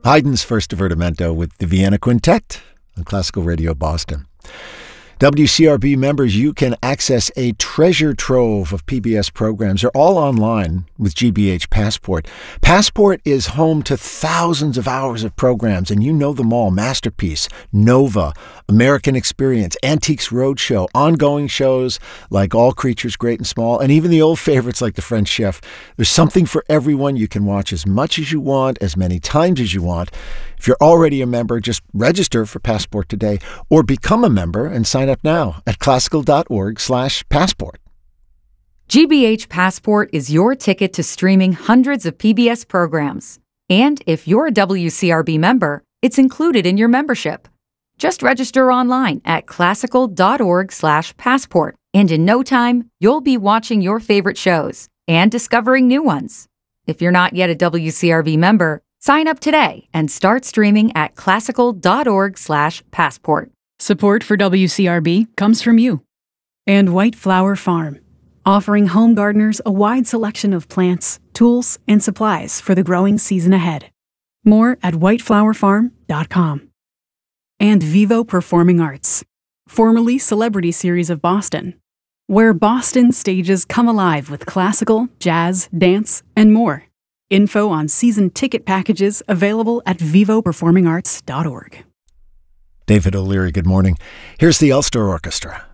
Haydn's First Divertimento with the Vienna Quintet on Classical Radio Boston. WCRB members, you can access a treasure trove of PBS programs. They're all online with GBH Passport. Passport is home to thousands of hours of programs, and you know them all. Masterpiece, Nova, American Experience, Antiques Roadshow, ongoing shows like All Creatures Great and Small, and even the old favorites like The French Chef. There's something for everyone. You can watch as much as you want, as many times as you want. If you're already a member, just register for Passport today or become a member and sign up now at classical.org/passport. GBH Passport is your ticket to streaming hundreds of PBS programs. And if you're a WCRB member, it's included in your membership. Just register online at classical.org/passport. And in no time, you'll be watching your favorite shows and discovering new ones. If you're not yet a WCRB member, sign up today and start streaming at classical.org/passport. Support for WCRB comes from you. And White Flower Farm, offering home gardeners a wide selection of plants, tools, and supplies for the growing season ahead. More at whiteflowerfarm.com. And Vivo Performing Arts, formerly Celebrity Series of Boston, where Boston stages come alive with classical, jazz, dance, and more. Info on season ticket packages available at vivoperformingarts.org. David O'Leary, good morning. Here's the Ulster Orchestra.